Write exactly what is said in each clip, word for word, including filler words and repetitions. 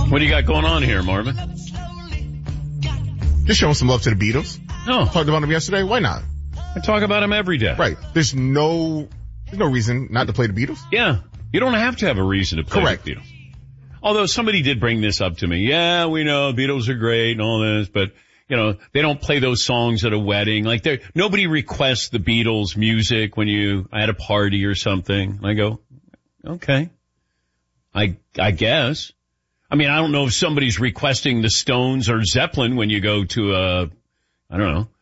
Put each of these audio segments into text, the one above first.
What do you got going on here, Marvin? Just showing some love to the Beatles. Oh. Talked about them yesterday. Why not? I talk about them every day. Right. There's no, there's no reason not to play the Beatles. Yeah. You don't have to have a reason to play Correct. the Beatles. Although somebody did bring this up to me. Yeah, we know Beatles are great and all this, but, you know, they don't play those songs at a wedding. Like, they nobody requests the Beatles music when you at a party or something. And I go, okay. I, I guess. I mean, I don't know if somebody's requesting the Stones or Zeppelin when you go to a, I don't know,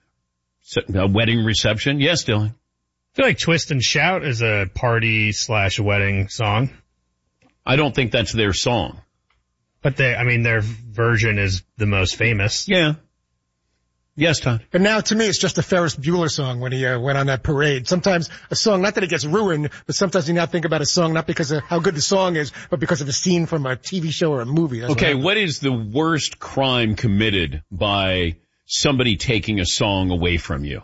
a wedding reception. Yes, Dylan. I feel like Twist and Shout is a party slash wedding song. I don't think that's their song. But they, I mean, their version is the most famous. Yeah. Yes, Todd. But now, to me, it's just a Ferris Bueller song when he uh, went on that parade. Sometimes a song, not that it gets ruined, but sometimes you now think about a song not because of how good the song is, but because of a scene from a T V show or a movie. That's okay, what, what is the worst crime committed by somebody taking a song away from you?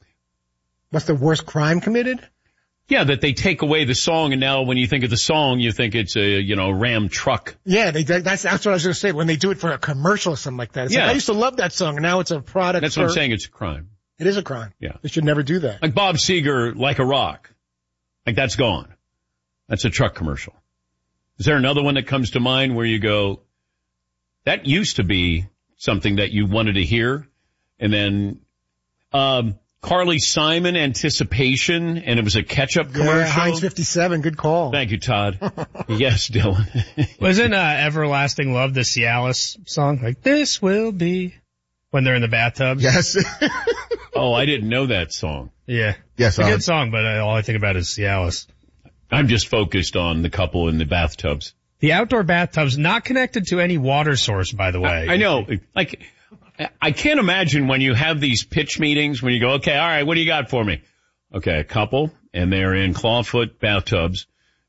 What's the worst crime committed? Yeah, that they take away the song, and now when you think of the song, you think it's a, you know, Ram truck. Yeah, they, that's, that's what I was going to say. When they do it for a commercial or something like that. It's yeah. like, I used to love that song, and now it's a product. That's for, what I'm saying. It's a crime. It is a crime. Yeah. They should never do that. Like Bob Seger, Like a Rock. Like, that's gone. That's a truck commercial. Is there another one that comes to mind where you go, that used to be something that you wanted to hear, and then, um, Carly Simon, Anticipation, and it was a ketchup commercial. Yeah, Heinz fifty-seven, good call. Thank you, Todd. Yes, Dylan. Wasn't uh, Everlasting Love the Cialis song? Like, this will be, when they're in the bathtubs? Yes. Oh, I didn't know that song. Yeah. Yes. It's a Uh, good song, but all I think about is Cialis. I'm just focused on the couple in the bathtubs. The outdoor bathtubs, not connected to any water source, by the way. I, I know. Like, I can't imagine when you have these pitch meetings when you go, okay, all right, what do you got for me? Okay, a couple, and they're in clawfoot bathtubs,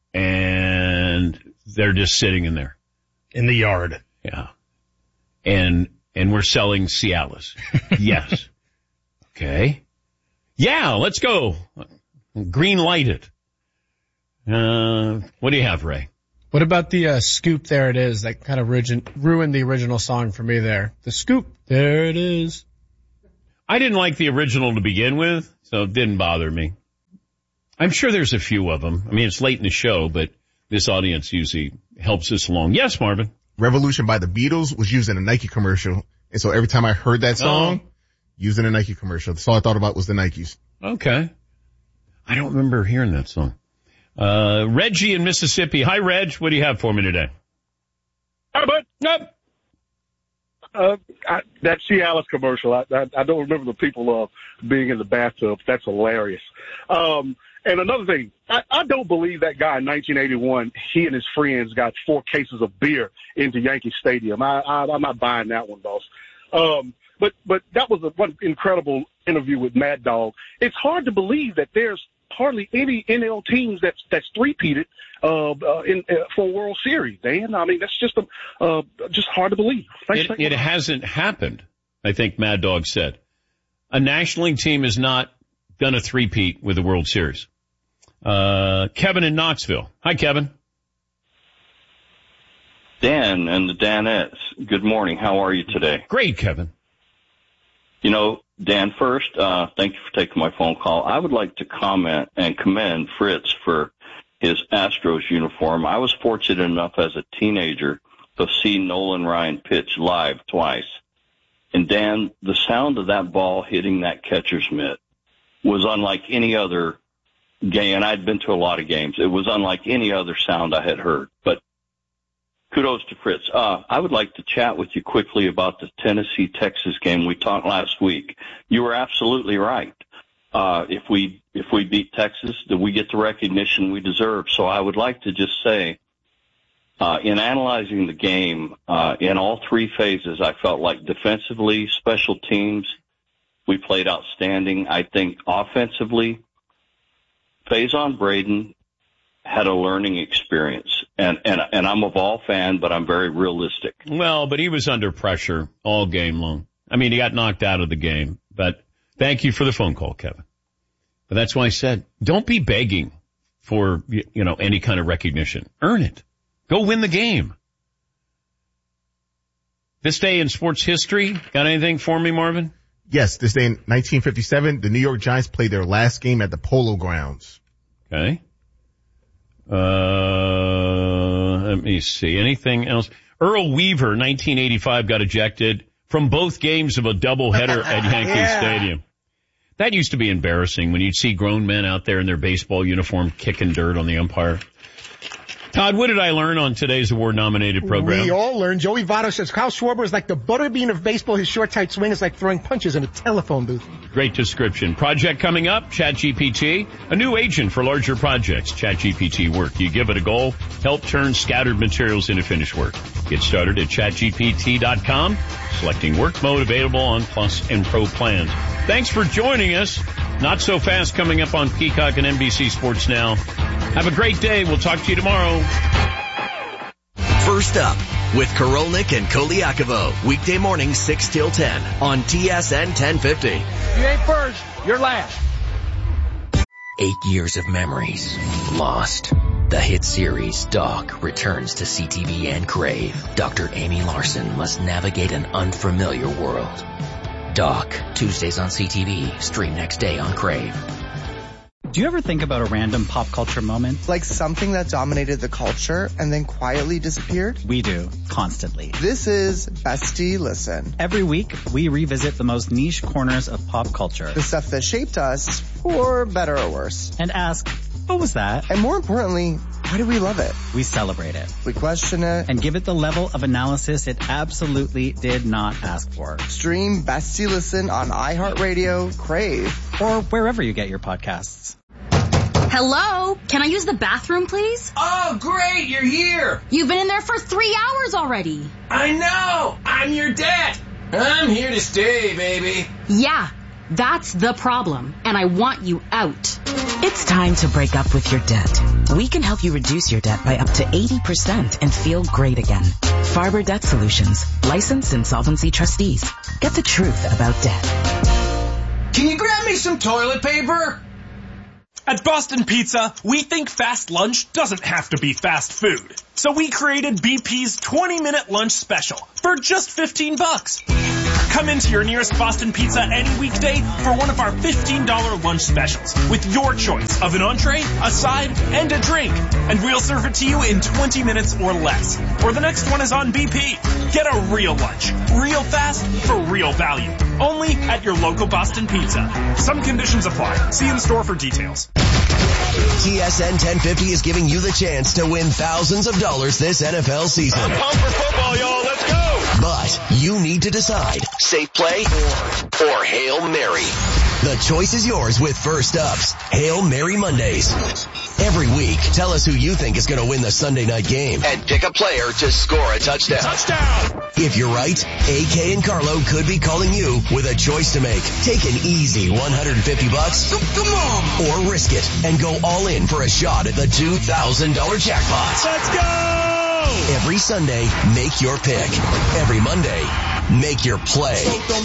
and they're just sitting in there. In the yard. Yeah. And, and we're selling Cialis. Yes. Okay. Yeah, let's go. Green light it. Uh, what do you have, Ray? What about the uh, scoop, there it is, that kind of origin- ruined the original song for me there. The scoop, there it is. I didn't like the original to begin with, so it didn't bother me. I'm sure there's a few of them. I mean, it's late in the show, but this audience usually helps us along. Yes, Marvin? Revolution by the Beatles was used in a Nike commercial. And so every time I heard that song, oh. used in a Nike commercial, that's all I thought about was the Nikes. Okay. I don't remember hearing that song. Uh, Reggie in Mississippi. Hi, Reg. What do you have for me today? Hi, bud. Nope. Uh, I, that Cialis commercial, I, I, I don't remember the people uh, being in the bathtub. That's hilarious. Um, and another thing, I, I don't believe that guy in nineteen eighty-one, he and his friends got four cases of beer into Yankee Stadium. I, I, I'm not buying that one, boss. Um, but, but that was a, one incredible interview with Mad Dog. It's hard to believe that there's hardly any N L teams that's that's three-peated uh, uh, in uh, for a World Series, Dan. I mean, that's just a, uh, just hard to believe. Thanks, it, it hasn't happened, I think Mad Dog said. A National League team has not done a three-peat with the World Series. Uh, Kevin in Knoxville. Hi, Kevin. Dan and the Danettes, good morning. How are you today? Great, Kevin. You know, Dan, first, uh, thank you for taking my phone call. I would like to comment and commend Fritz for his Astros uniform. I was fortunate enough as a teenager to see Nolan Ryan pitch live twice. And Dan, the sound of that ball hitting that catcher's mitt was unlike any other game. And I'd been to a lot of games. It was unlike any other sound I had heard. But kudos to Fritz. Uh, I would like to chat with you quickly about the Tennessee-Texas game we talked last week. You were absolutely right. Uh, if we, if we beat Texas, then we get the recognition we deserve. So I would like to just say, uh, in analyzing the game, uh, in all three phases, I felt like defensively, special teams, we played outstanding. I think offensively, Faison Braden had a learning experience. And, and, and I'm a Vol fan, but I'm very realistic. Well, but he was under pressure all game long. I mean, he got knocked out of the game, but thank you for the phone call, Kevin. But that's why I said, don't be begging for, you know, any kind of recognition. Earn it. Go win the game. This day in sports history. Got anything for me, Marvin? Yes, this day in nineteen fifty-seven, the New York Giants played their last game at the Polo Grounds. Okay. Uh, let me see. Anything else? Earl Weaver, nineteen eighty-five, got ejected from both games of a doubleheader at Yankee Yeah. Stadium. That used to be embarrassing when you'd see grown men out there in their baseball uniform kicking dirt on the umpire. Todd, what did I learn on today's award-nominated program? We all learned. Joey Votto says Kyle Schwarber is like the butterbean of baseball. His short, tight swing is like throwing punches in a telephone booth. Great description. Project coming up, ChatGPT, a new agent for larger projects. ChatGPT work. You give it a goal, help turn scattered materials into finished work. Get started at chat G P T dot com, selecting work mode available on Plus and Pro plans. Thanks for joining us. Not so fast coming up on Peacock and N B C Sports Now. Have a great day. We'll talk to you tomorrow. First Up with Karolnik and Koliakovo. Weekday morning six till ten on T S N ten fifty. You ain't first, you're last. Eight years of memories lost. The hit series Doc returns to C T V and Crave. Doctor Amy Larson must navigate an unfamiliar world. Doc, Tuesdays on C T V, stream next day on Crave. Do you ever think about a random pop culture moment? Like something that dominated the culture and then quietly disappeared? We do, constantly. This is Bestie Listen. Every week, we revisit the most niche corners of pop culture. The stuff that shaped us, for better or worse. And ask, what was that? And more importantly, why do we love it? We celebrate it. We question it. And give it the level of analysis it absolutely did not ask for. Stream Bestie Listen on iHeartRadio, Crave, or wherever you get your podcasts. Hello? Can I use the bathroom, please? Oh, great, you're here. You've been in there for three hours already. I know. I'm your dad. I'm here to stay, baby. Yeah, that's the problem, and I want you out. It's time to break up with your debt. We can help you reduce your debt by up to eighty percent and feel great again. Farber Debt Solutions, licensed insolvency trustees. Get the truth about debt. Can you grab me some toilet paper? At Boston Pizza, we think fast lunch doesn't have to be fast food. So we created B P's twenty minute lunch special for just fifteen bucks. Come into your nearest Boston Pizza any weekday for one of our fifteen dollar lunch specials with your choice of an entree, a side, and a drink. And we'll serve it to you in twenty minutes or less. Or the next one is on B P. Get a real lunch, real fast, for real value. Only at your local Boston Pizza. Some conditions apply. See in store for details. T S N ten fifty is giving you the chance to win thousands of dollars this N F L season. I'm pumped for football, y'all. Let's go. But you need to decide, safe play or, or Hail Mary. The choice is yours with First Up's Hail Mary Mondays. Every week, tell us who you think is going to win the Sunday night game and pick a player to score a touchdown. Touchdown! If you're right, A K and Carlo could be calling you with a choice to make. Take an easy one hundred fifty bucks. Come on! Or risk it and go all in for a shot at the two thousand dollars jackpot. Let's go! Every Sunday, make your pick. Every Monday, make your play.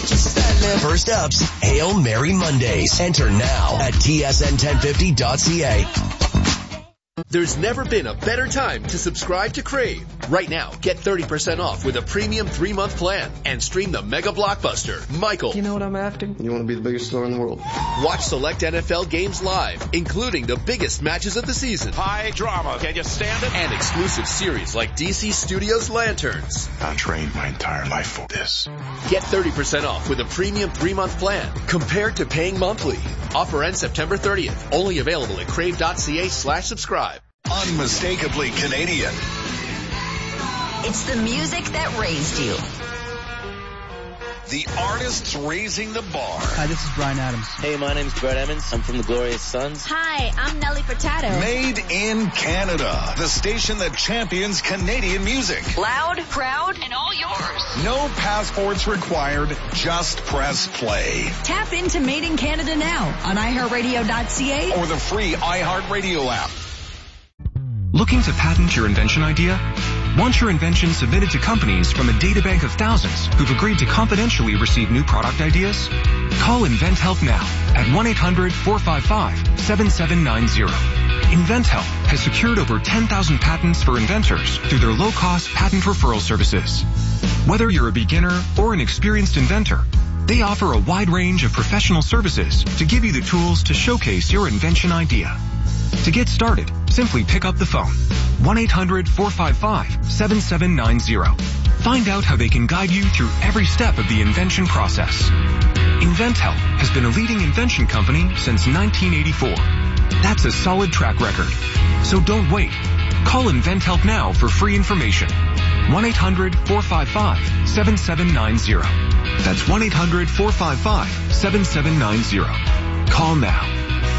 First Up's Hail Mary Mondays. Enter now at T S N ten fifty dot C A. There's never been a better time to subscribe to Crave. Right now, get thirty percent off with a premium three-month plan and stream the mega blockbuster, Michael. You know what I'm after? You want to be the biggest star in the world. Watch select N F L games live, including the biggest matches of the season. High drama. Can you stand it? And exclusive series like D C Studios Lanterns. I trained my entire life for this. Get thirty percent off with a premium three-month plan compared to paying monthly. Offer ends September thirtieth. Only available at crave.ca slash subscribe. Unmistakably Canadian. It's the music that raised you. The artists raising the bar. Hi, this is Bryan Adams. Hey, my name's Brett Emmons. I'm from the Glorious Sons. Hi, I'm Nelly Furtado. Made in Canada. The station that champions Canadian music. Loud, proud, and all yours. No passports required. Just press play. Tap into Made in Canada now on i heart radio dot c a or the free iHeartRadio app. Looking to patent your invention idea? Want your invention submitted to companies from a databank of thousands who've agreed to confidentially receive new product ideas? Call InventHelp now at one eight hundred four five five seven seven nine zero. InventHelp has secured over ten thousand patents for inventors through their low-cost patent referral services. Whether you're a beginner or an experienced inventor, they offer a wide range of professional services to give you the tools to showcase your invention idea. To get started, simply pick up the phone. one eight hundred four five five seven seven nine zero. Find out how they can guide you through every step of the invention process. InventHelp has been a leading invention company since nineteen eighty-four. That's a solid track record. So don't wait. Call InventHelp now for free information. one eight hundred four five five seven seven nine zero. That's one eight hundred four five five seven seven nine zero. Call now.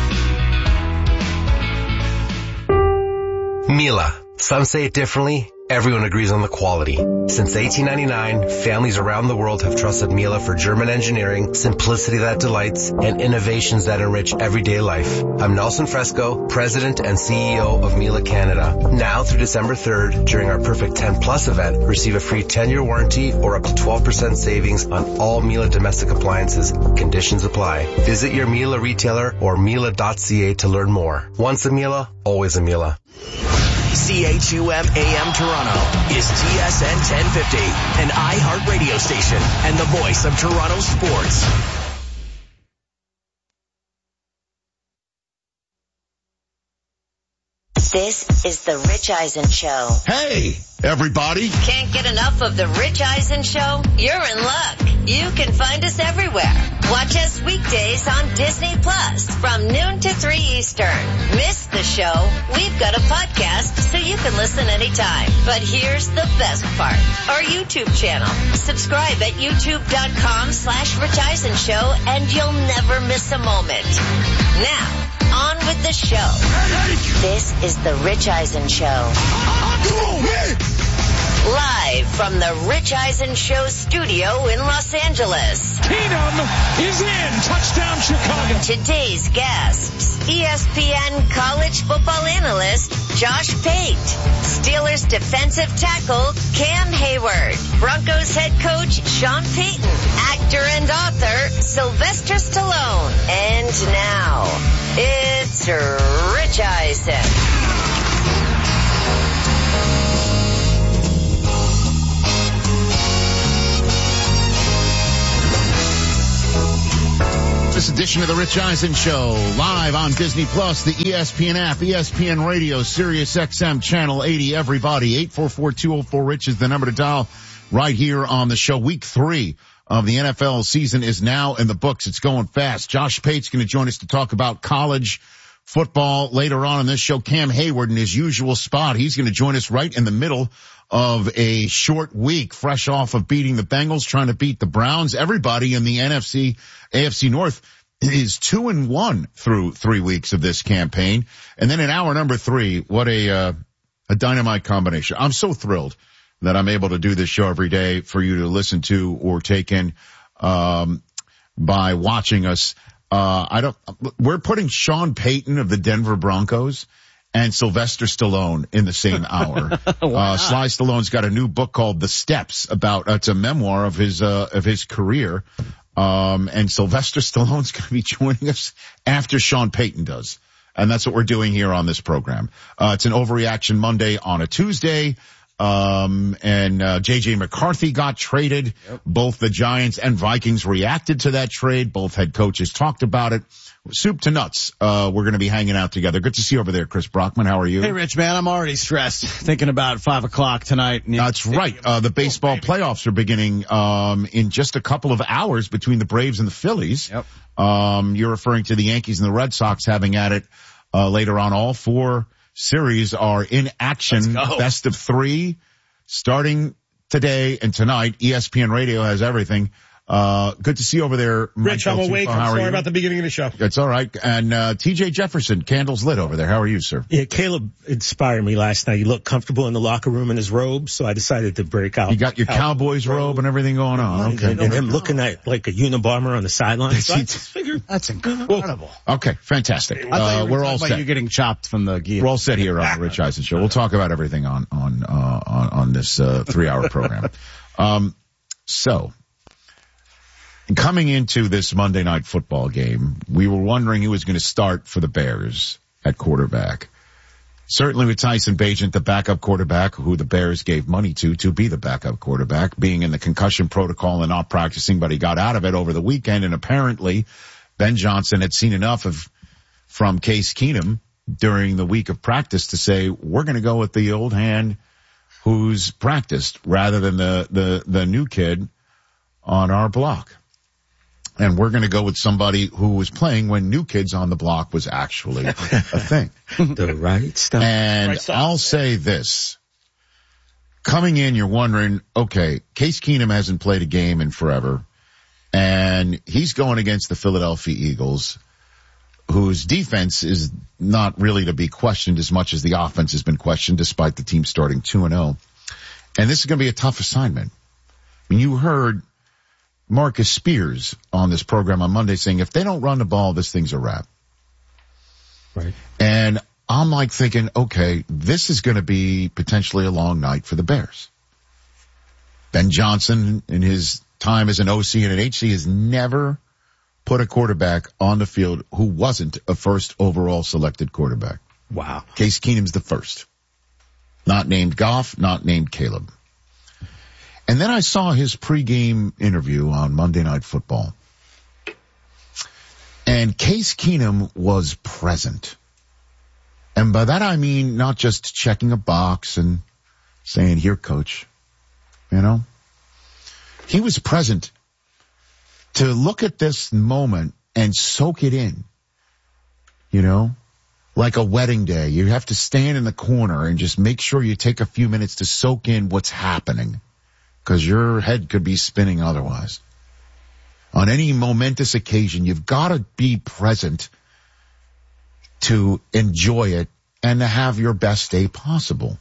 Miele. Some say it differently. Everyone agrees on the quality. Since eighteen ninety-nine, families around the world have trusted Miele for German engineering, simplicity that delights, and innovations that enrich everyday life. I'm Nelson Fresco, President and C E O of Miele Canada. Now through December third, during our Perfect ten Plus event, receive a free ten-year warranty or up to twelve percent savings on all Miele domestic appliances. Conditions apply. Visit your Miele retailer or miele dot c a to learn more. Once a Miele, always a Miele. C H U M A M Toronto is T S N ten fifty, an iHeart radio station and the voice of Toronto sports. This is the Rich Eisen Show. Hey, everybody. Can't get enough of the Rich Eisen Show? You're in luck. You can find us everywhere. Watch us weekdays on Disney Plus from noon to three Eastern. Miss the show? We've got a podcast so you can listen anytime. But here's the best part. Our YouTube channel. Subscribe at youtube.com slash Rich Eisen Show and you'll never miss a moment. Now, on with the show. This is the Rich Eisen Show. Live from the Rich Eisen Show studio in Los Angeles. Keenum is in. Touchdown Chicago. Today's guests, E S P N college football analyst Josh Pate, Steelers defensive tackle Cam Hayward, Broncos head coach Sean Payton, actor and author Sylvester Stallone. And now, it's Rich Eisen. This edition of the Rich Eisen Show, live on Disney Plus, the E S P N app, E S P N Radio, Sirius X M, Channel eighty, everybody. eight four four, two oh four, RICH is the number to dial right here on the show. Week three of the N F L season is now in the books. It's going fast. Josh Pate's going to join us to talk about college football later on in this show. Cam Hayward in his usual spot. He's going to join us right in the middle of a short week, fresh off of beating the Bengals, trying to beat the Browns. Everybody in the N F C, A F C North is two and one through three weeks of this campaign. And then in hour number three, what a, uh, a dynamite combination. I'm so thrilled that I'm able to do this show every day for you to listen to or take in, um, by watching us. Uh, I don't, we're putting Sean Payton of the Denver Broncos and Sylvester Stallone in the same hour. uh, Sly Stallone's got a new book called The Steps about, uh, it's a memoir of his, uh, of his career. Um, and Sylvester Stallone's going to be joining us after Sean Payton does. And that's what we're doing here on this program. Uh, it's an Overreaction Monday on a Tuesday. Um, and, uh, J J McCarthy got traded. Yep. Both the Giants and Vikings reacted to that trade. Both head coaches talked about it. Soup to nuts. Uh, we're going to be hanging out together. Good to see you over there, Chris Brockman. How are you? Hey, Rich, man. I'm already stressed thinking about five o'clock tonight. That's right. Uh, the baseball oh, playoffs are beginning, um, in just a couple of hours between the Braves and the Phillies. Yep. Um, you're referring to the Yankees and the Red Sox having at it, uh, later on. All four series are in action. Best of three starting today and tonight. E S P N Radio has everything. Uh, good to see you over there, Rich. I'm awake. How I'm sorry you? about the beginning of the show. It's all right. And uh T J Jefferson, candles lit over there. How are you, sir? Yeah, Caleb inspired me last night. He looked comfortable in the locker room in his robe, so I decided to break out. You got your Cowboys robe, robe and everything going on. Okay. And, and him looking at like a Unabomber on the sideline. So I just figured, that's incredible. Okay, fantastic. I thought uh, you were we're all set. You getting chopped from the gear. We're all set here on the Rich Eisen Show. We'll talk about everything on on uh, on, on this uh, three-hour program. Um, so. Coming into this Monday Night Football game, we were wondering who was going to start for the Bears at quarterback. certainly with Tyson Bagent, the backup quarterback who the Bears gave money to, to be the backup quarterback, being in the concussion protocol and not practicing, but he got out of it over the weekend. And apparently Ben Johnson had seen enough of, from Case Keenum during the week of practice to say, we're going to go with the old hand who's practiced rather than the, the, the new kid on our block. And we're going to go with somebody who was playing when New Kids on the Block was actually a thing. The right stuff. And right stuff. I'll say this. Coming in, you're wondering, okay, Case Keenum hasn't played a game in forever. And he's going against the Philadelphia Eagles, whose defense is not really to be questioned as much as the offense has been questioned, despite the team starting two and oh. And this is going to be a tough assignment. I mean, you heard Marcus Spears on this program on Monday saying, if they don't run the ball, this thing's a wrap. Right. And I'm like thinking, okay, this is going to be potentially a long night for the Bears. Ben Johnson, in his time as an O C and an H C, has never put a quarterback on the field who wasn't a first overall selected quarterback. Wow. Case Keenum's the first. Not named Goff, not named Caleb. And then I saw his pregame interview on Monday Night Football. And Case Keenum was present. And by that I mean not just checking a box and saying, here, coach. You know? He was present to look at this moment and soak it in. You know? Like a wedding day. You have to stand in the corner and just make sure you take a few minutes to soak in what's happening. Because your head could be spinning otherwise. On any momentous occasion, you've got to be present to enjoy it and to have your best day possible.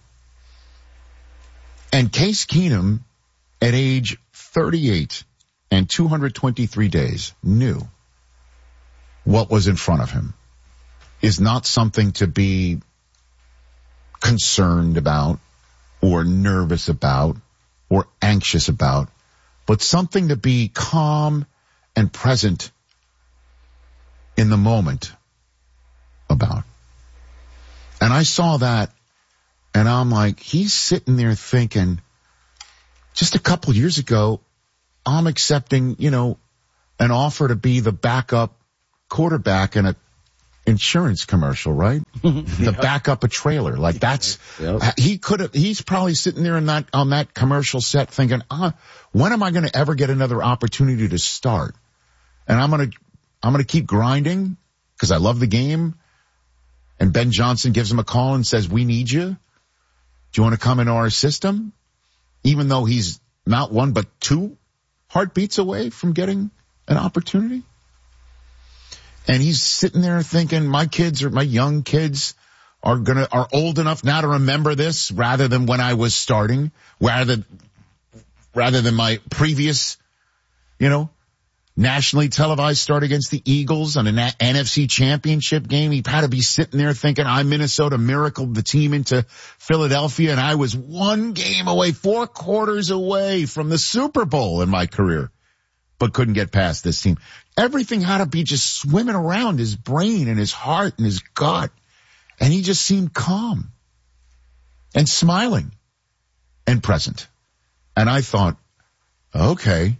And Case Keenum, at age thirty-eight and two hundred twenty-three days, knew what was in front of him. Is not something to be concerned about or nervous about or anxious about, but something to be calm and present in the moment about. And I saw that, and I'm like, he's sitting there thinking, just a couple years ago, I'm accepting, you know, an offer to be the backup quarterback in a insurance commercial, right? The backup a trailer. Like that's, yep. he could have, he's probably sitting there in that, on that commercial set thinking, uh, when am I going to ever get another opportunity to start? And I'm going to, I'm going to keep grinding because I love the game. And Ben Johnson gives him a call and says, we need you. Do you want to come into our system? Even though he's not one, but two heartbeats away from getting an opportunity. And he's sitting there thinking, my kids or my young kids are gonna, are old enough now to remember this rather than when I was starting, rather, rather than my previous, you know, nationally televised start against the Eagles on an N F C championship game. He had to be sitting there thinking, I Minnesota miracled the team into Philadelphia and I was one game away, four quarters away from the Super Bowl in my career, but couldn't get past this team. Everything had to be just swimming around his brain and his heart and his gut. And he just seemed calm and smiling and present. And I thought, okay,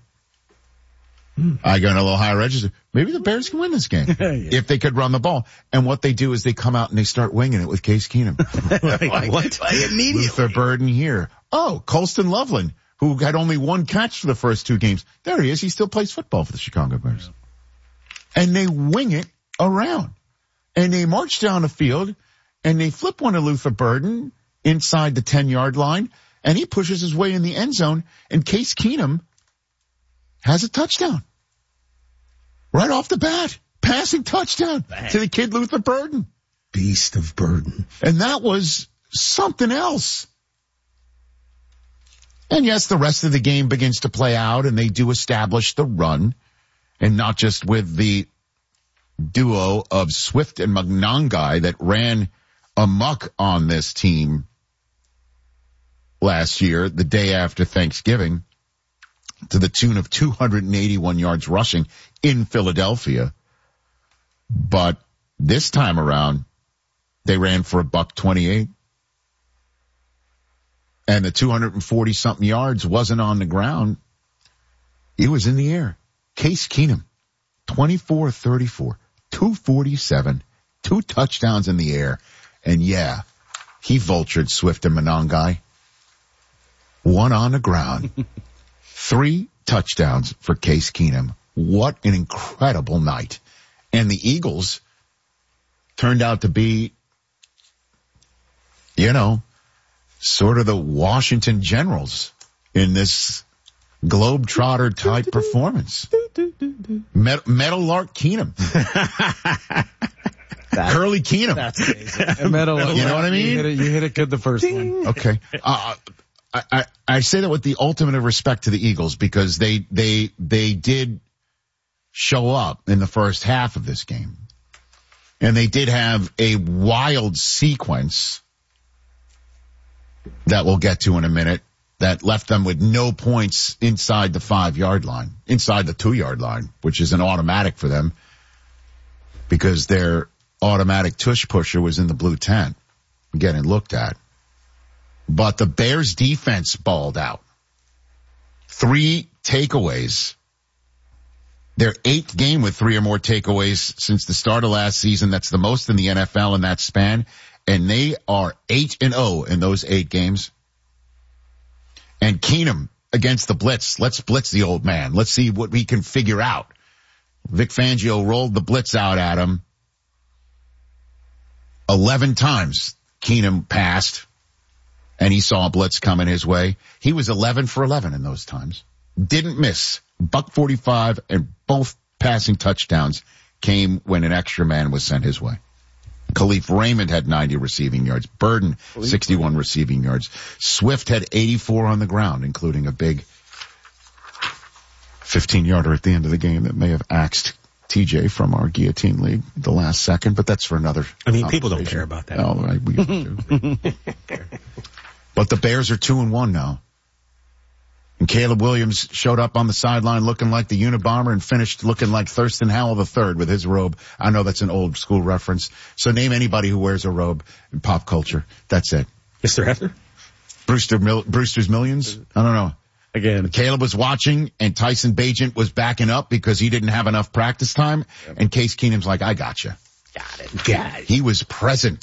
I got a little higher register. Maybe the Bears can win this game yeah. if they could run the ball. And what they do is they come out and they start winging it with Case Keenum. like, what? Like immediately. Luther Burden here. Oh, Colston Loveland, who had only one catch for the first two games. There he is. He still plays football for the Chicago Bears. Yeah. And they wing it around. And they march down the field, and they flip one to Luther Burden inside the ten-yard line, and he pushes his way in the end zone, and Case Keenum has a touchdown. Right off the bat. Passing touchdown Bang. to the kid Luther Burden. Beast of burden. And that was something else. And yes, the rest of the game begins to play out, and they do establish the run. And not just with the duo of Swift and Monangai that ran amok on this team last year, the day after Thanksgiving, to the tune of two hundred eighty-one yards rushing in Philadelphia. But this time around, They ran for a buck twenty-eight. And the two hundred forty something yards wasn't on the ground. It was in the air. Case Keenum, twenty-four thirty-four, two forty-seven, two touchdowns in the air. And yeah, he vultured Swift and Monangai. One on the ground. Three touchdowns for Case Keenum. What an incredible night. And the Eagles turned out to be, you know, sort of the Washington Generals in this Globetrotter type performance. Met- Meadowlark Keenum. That, Curly Keenum. That's amazing. Meadowlark. You know what I mean? You hit it, you hit it good the first Ding. one. Okay. Uh, I, I, I say that with the ultimate of respect to the Eagles because they, they, they did show up in the first half of this game. And they did have a wild sequence that we'll get to in a minute that left them with no points inside the five-yard line, inside the two-yard line, which is an automatic for them because their automatic tush pusher was in the blue tent getting looked at. But the Bears defense balled out. Three takeaways. Their eighth game with three or more takeaways since the start of last season. That's the most in the N F L in that span. And they are eight and oh in those eight games. And Keenum against the blitz. Let's blitz the old man. Let's see what we can figure out. Vic Fangio rolled the blitz out at him. Eleven times Keenum passed. And he saw a blitz coming his way. He was eleven for eleven in those times. Didn't miss. Buck forty-five and both passing touchdowns came when an extra man was sent his way. Khalif Raymond had ninety receiving yards. Burden, sixty-one receiving yards. Swift had eighty-four on the ground, including a big fifteen-yarder at the end of the game that may have axed T J from our Guillotine League the last second, but that's for another I mean, people don't care about that. No, right, we do. But the Bears are two and one now. And Caleb Williams showed up on the sideline looking like the Unabomber and finished looking like Thurston Howell the third with his robe. I know that's an old school reference. So name anybody who wears a robe in pop culture. That's it. Mister Hefner? Brewster Mil- Brewster's Millions? I don't know. Again. Caleb was watching and Tyson Bagent was backing up because he didn't have enough practice time. And Case Keenum's like, I got you. Got it. Got it. He was present.